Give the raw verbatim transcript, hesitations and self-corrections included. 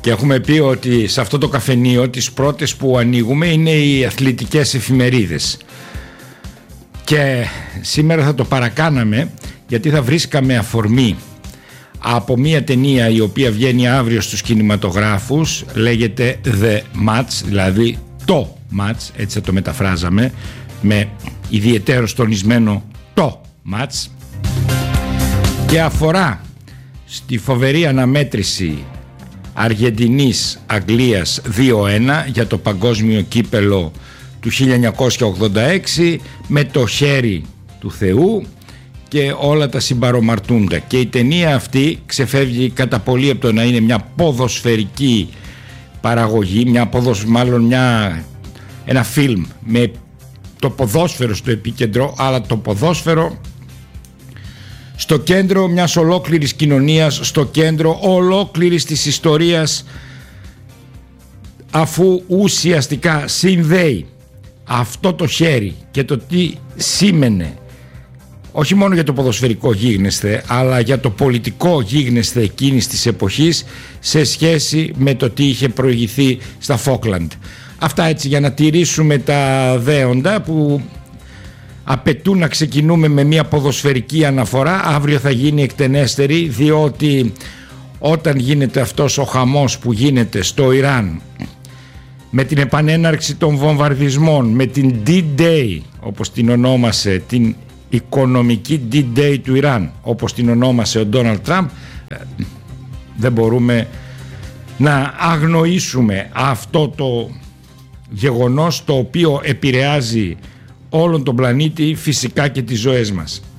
Και έχουμε πει ότι σε αυτό το καφενείο τις πρώτες που ανοίγουμε είναι οι αθλητικές εφημερίδες. Και σήμερα θα το παρακάναμε, γιατί θα βρίσκαμε αφορμή από μια ταινία η οποία βγαίνει αύριο στους κινηματογράφους, λέγεται The Match, δηλαδή το Match, έτσι θα το μεταφράζαμε, με ιδιαιτέρως τονισμένο το Match, και αφορά στη φοβερή αναμέτρηση Αργεντινής Αγγλίας δύο ένα για το παγκόσμιο κύπελο του χίλια εννιακόσια ογδόντα έξι, με το χέρι του Θεού και όλα τα συμπαρομαρτούντα. Και η ταινία αυτή ξεφεύγει κατά πολύ από το να είναι μια ποδοσφαιρική παραγωγή, μια ποδοσ... μάλλον μια... ένα φιλμ με το ποδόσφαιρο στο επίκεντρο, αλλά το ποδόσφαιρο στο κέντρο μιας ολόκληρης κοινωνίας, στο κέντρο ολόκληρης της ιστορίας, αφού ουσιαστικά συνδέει αυτό το χέρι και το τι σήμαινε όχι μόνο για το ποδοσφαιρικό γίγνεσθε, αλλά για το πολιτικό γίγνεσθε εκείνης της εποχής, σε σχέση με το τι είχε προηγηθεί στα Φόκλαντ. Αυτά έτσι για να τηρήσουμε τα δέοντα που απαιτούν να ξεκινούμε με μια ποδοσφαιρική αναφορά. Αύριο θα γίνει εκτενέστερη, διότι όταν γίνεται αυτός ο χαμός που γίνεται στο Ιράν, με την επανέναρξη των βομβαρδισμών, με την D-Day όπως την ονόμασε, την οικονομική D-Day του Ιράν όπως την ονόμασε ο Ντόναλντ Τραμπ, δεν μπορούμε να αγνοήσουμε αυτό το γεγονός, το οποίο επηρεάζει όλον τον πλανήτη, φυσικά και τις ζωές μας.